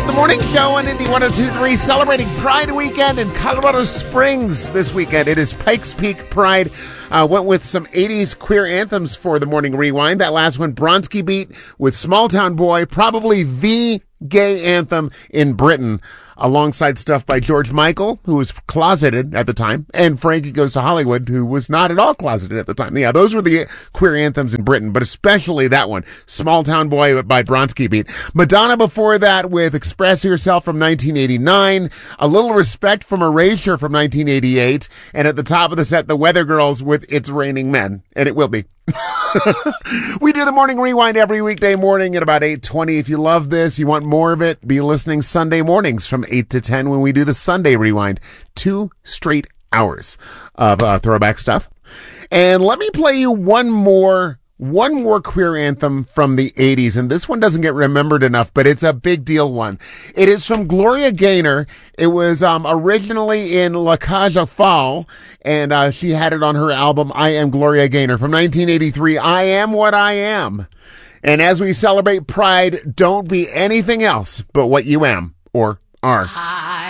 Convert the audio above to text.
It's the morning show on Indie 102.3 celebrating Pride Weekend in Colorado Springs this weekend. It is Pikes Peak Pride. Went with some 80s queer anthems for the morning rewind. That last one, Bronski Beat with Small Town Boy, probably the gay anthem in Britain, alongside stuff by George Michael, who was closeted at the time, and Frankie Goes to Hollywood, who was not at all closeted at the time. Yeah, those were the queer anthems in Britain, but especially that one, Small Town Boy by Bronski Beat. Madonna before that with Express Yourself from 1989, A Little Respect from Erasure from 1988, and at the top of the set, the Weather Girls with It's Raining Men, and it will be. We do the morning rewind every weekday morning at about 8:20. If you love this, you want more of it, be listening Sunday mornings from 8 to 10 when we do the Sunday rewind. 2 straight hours of throwback stuff. And let me play you one more queer anthem from the 80s, and this one doesn't get remembered enough, but it's a big deal one. It is from Gloria Gaynor. It was originally in La Cage aux Folles, and she had it on her album I Am Gloria Gaynor from 1983, I Am What I Am. And as we celebrate Pride, don't be anything else but what you am or are.